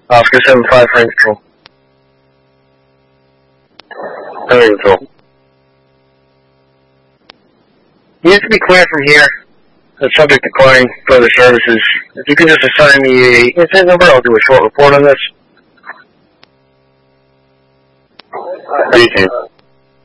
Oscar 75 for control. Control. You need to be clear from here. The subject declining further services. If you could just assign me a incident number, I'll do a short report on this. 18.